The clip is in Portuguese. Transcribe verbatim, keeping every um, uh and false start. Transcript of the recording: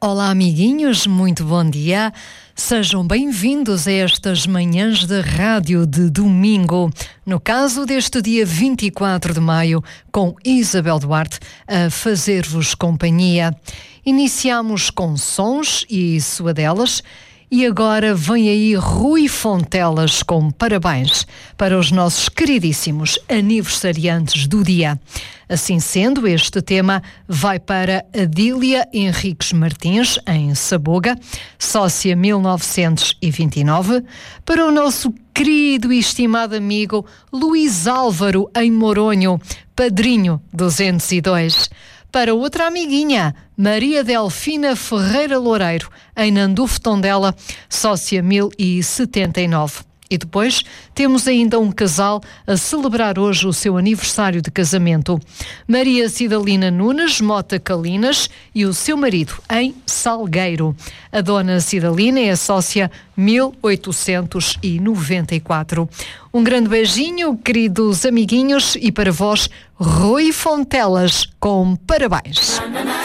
Olá, amiguinhos, muito bom dia. Sejam bem-vindos a estas manhãs de rádio de domingo. No caso deste dia vinte e quatro de maio, com Isabel Duarte a fazer-vos companhia. Iniciamos com sons e suadelas. E agora vem aí Rui Fontelas com parabéns para os nossos queridíssimos aniversariantes do dia. Assim sendo, este tema vai para Adília Henriques Martins, em Saboga, sócia mil novecentos e vinte e nove, para o nosso querido e estimado amigo Luís Álvaro, em Moronho, padrinho duzentos e dois. Para outra amiguinha, Maria Delfina Ferreira Loureiro, em Nandufo Tondela, sócia mil e setenta e nove. E depois temos ainda um casal a celebrar hoje o seu aniversário de casamento. Maria Cidalina Nunes Mota Calinas e o seu marido, em Salgueiro. A dona Cidalina é a sócia mil oitocentos e noventa e quatro. Um grande beijinho, queridos amiguinhos, e para vós, Rui Fontelas, com parabéns.